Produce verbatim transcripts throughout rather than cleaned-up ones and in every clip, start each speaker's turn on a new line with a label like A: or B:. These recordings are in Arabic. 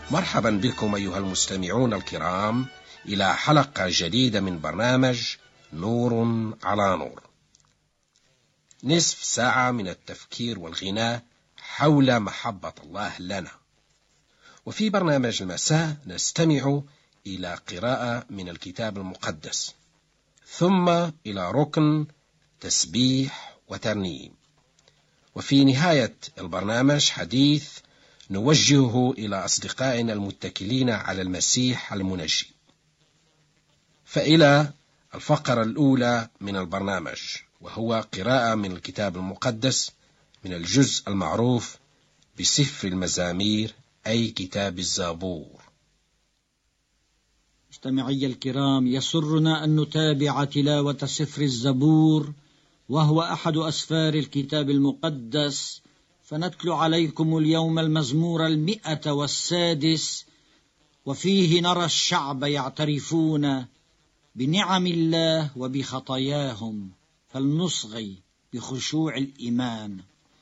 A: مرحبا بكم أيها المستمعون الكرام إلى حلقة جديدة من برنامج نور على نور، نصف ساعة من التفكير والغناء حول محبة الله لنا. وفي برنامج المساء نستمع إلى قراءة من الكتاب المقدس، ثم إلى ركن تسبيح وترنيم، وفي نهاية البرنامج حديث نوجهه إلى أصدقائنا المتكلين على المسيح المنجي. فإلى الفقرة الأولى من البرنامج، وهو قراءة من الكتاب المقدس من الجزء المعروف بسفر المزامير، أي كتاب الزبور.
B: مستمعي الكرام، يسرنا أن نتابع تلاوة سفر الزبور، وهو أحد أسفار الكتاب المقدس. فنتلو عليكم اليوم المزمور المئة والسادس، وفيه نرى الشعب يعترفون بنعم الله وبخطاياهم، فلنصغي بخشوع الإيمان.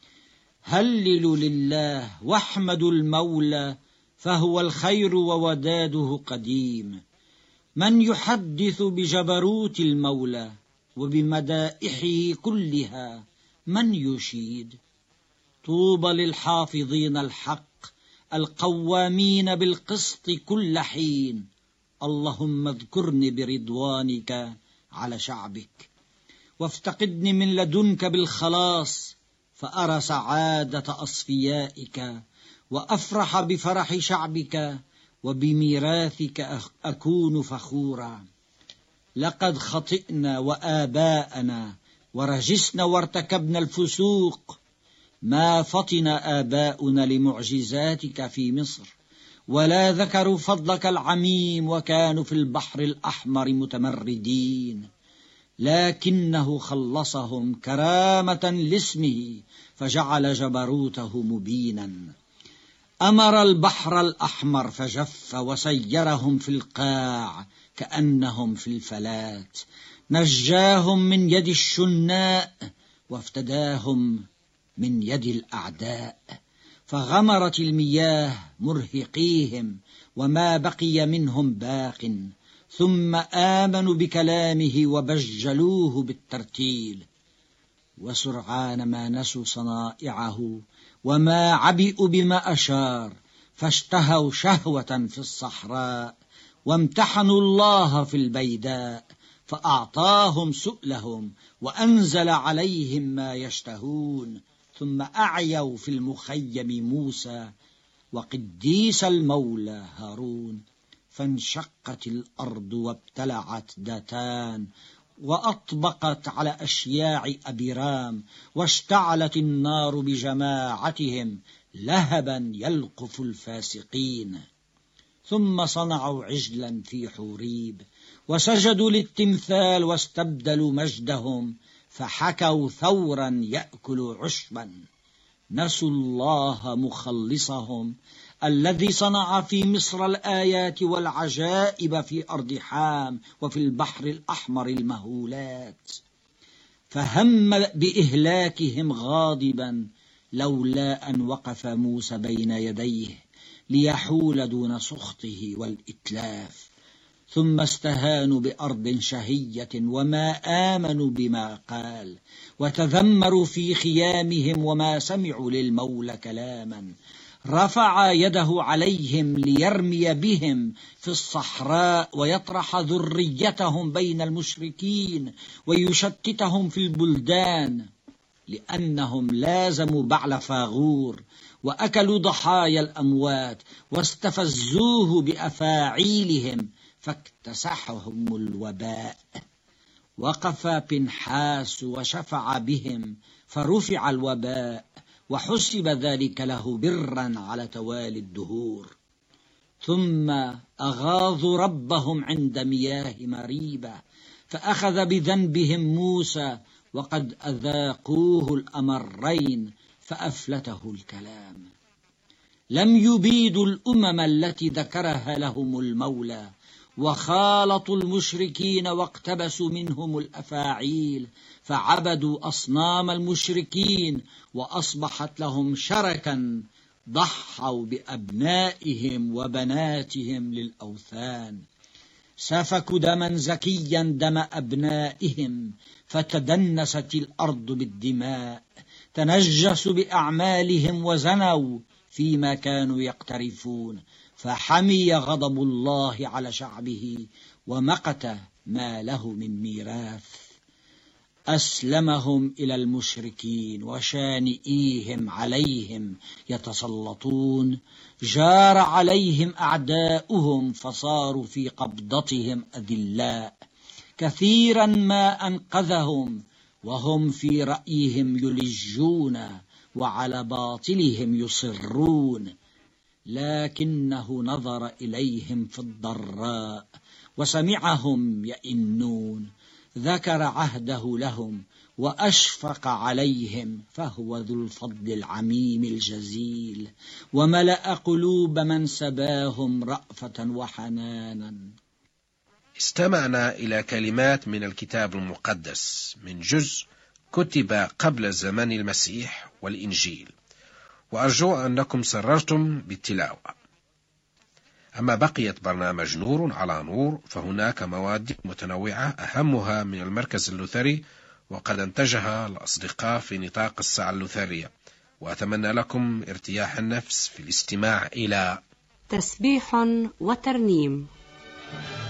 B: هللوا لله واحمدوا المولى، فهو الخير ووداده قديم. من يحدث بجبروت المولى وبمدائحه كلها من يشيد؟ طوبى للحافظين الحق القوامين بالقسط كل حين. اللهم اذكرني برضوانك على شعبك، وافتقدني من لدنك بالخلاص، فأرى سعادة أصفيائك وأفرح بفرح شعبك، وبميراثك أكون فخورا. لقد خطئنا وآباءنا ورجسنا وارتكبنا الفسوق، ما فطن آباؤنا لمعجزاتك في مصر، ولا ذكروا فضلك العميم، وكانوا في البحر الأحمر متمردين. لكنه خلصهم كرامة لاسمه، فجعل جبروته مبينا. أمر البحر الأحمر فجف، وسيرهم في القاع كأنهم في الفلات. نجاهم من يد الشناء، وافتداهم من يد الأعداء. فغمرت المياه مرهقيهم، وما بقي منهم باق. ثم آمنوا بكلامه وبجلوه بالترتيل، وسرعان ما نسوا صنائعه وما عبئوا بما أشار. فاشتهوا شهوة في الصحراء، وامتحنوا الله في البيداء، فأعطاهم سؤلهم وأنزل عليهم ما يشتهون. ثم أعيوا في المخيم موسى وقديس المولى هارون. فانشقت الأرض وابتلعت داتان، وأطبقت على أشياع أبيرام، واشتعلت النار بجماعتهم لهبا يلقف الفاسقين. ثم صنعوا عجلا في حوريب، وسجدوا للتمثال، واستبدلوا مجدهم، فحكوا ثورا يأكل عشبا. نسوا الله مخلصهم، الذي صنع في مصر الآيات والعجائب، في أرض حام وفي البحر الأحمر المهولات. فهم بإهلاكهم غاضبا، لولا أن وقف موسى بين يديه ليحول دون سخطه والإتلاف. ثم استهانوا بأرض شهية، وما آمنوا بما قال، وتذمروا في خيامهم، وما سمعوا للمولى كلاما. رفع يده عليهم ليرمي بهم في الصحراء، ويطرح ذريتهم بين المشركين، ويشتتهم في البلدان، لأنهم لازموا بعل فاغور، وأكلوا ضحايا الأموات، واستفزوه بأفاعيلهم، فاكتسحهم الوباء. وقف بنحاس وشفع بهم، فرفع الوباء، وحسب ذلك له برا على توالي الدهور. ثم أغاظوا ربهم عند مياه مريبة، فأخذ بذنبهم موسى، وقد أذاقوه الأمرين، فأفلته الكلام. لم يبيدوا الأمم التي ذكرها لهم المولى، وخالطوا المشركين واقتبسوا منهم الأفاعيل، فعبدوا أصنام المشركين، وأصبحت لهم شركا ضحوا بأبنائهم وبناتهم للأوثان، سفكوا دما زكيا دم أبنائهم، فتدنست الأرض بالدماء، تنجسوا بأعمالهم وزنوا فيما كانوا يقترفون، فحمي غضب الله على شعبه ومقت ما له من ميراث. أسلمهم إلى المشركين وشانئيهم عليهم يتسلطون، جار عليهم أعداؤهم فصاروا في قبضتهم أذلاء، كثيرا ما أنقذهم وهم في رأيهم يلجون وعلى باطلهم يصرون، لكنه نظر إليهم في الضراء وسمعهم يئنون، ذكر عهده لهم وأشفق عليهم، فهو ذو الفضل العميم الجزيل، وملأ قلوب من سباهم رأفة وحنانا.
A: استمعنا إلى كلمات من الكتاب المقدس من جزء كتب قبل زمن المسيح والإنجيل، وأرجو أنكم سررتم بالتلاوة. أما بقية برنامج نور على نور فهناك مواد متنوعة أهمها من المركز اللوثري، وقد انتجها الأصدقاء في نطاق الساعة اللوثرية، وأتمنى لكم ارتياح النفس في الاستماع إلى
C: تسبيح وترنيم.